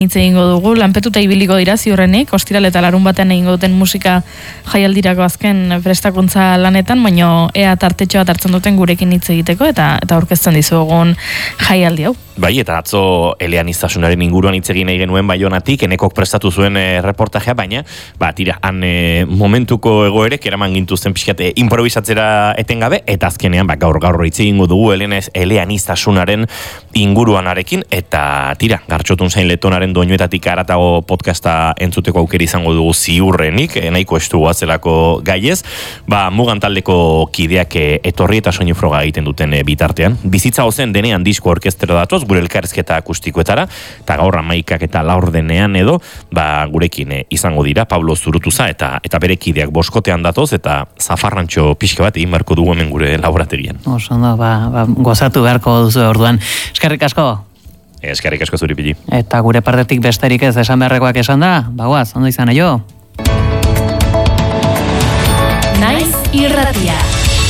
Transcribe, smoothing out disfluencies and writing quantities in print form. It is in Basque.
hitz egingo dugu, lanpetuta ibiliko dira ziurrenik, ostiral eta larun batean egingo duten musika jaialdirako azken prestakuntza lanetan, baina ea tartetxo bat hartzen duten gurekin hitz egiteko eta aurkezten dizugun jaialdi hau. Bai, eta atzo eleaniztasunaren inguruan hitz egin nahi genuen Baionatik, Enekok prestatu zuen reportajea, baina, tira, han momentuko egoerek eraman gintuzten pixkat improvisatzera etengabe, eta azkenean, gaur hitz egingo dugu eleaniztasunaren inguruanarekin, eta tira, Gartxotun zain letonaren doinuetatik aratago podcasta entzuteko aukeri izango dugu ziurrenik, nahiko estu guazelako gaiez, mugan taldeko kideak etorri eta soinu froga egiten duten bitartean. Bizitza ozen denean disko orkestero datoz, gure elkarrizketa akustikoetara, eta gaur 11 eta 4 denean edo, gurekin izango dira, Pablo Zurutuza eta bere kideak boskotean datoz, eta zafarrantxo pixka bat egin beharko dugu hemen gure laborategian. Oso, gozatu beharko duzu orduan. Eskerrik asko. Eskerrik asko zuri Pili. Eta gure partetik besterik ez esan beharrekoak esan da, bagoaz, ondo izan aio. Naiz irratia.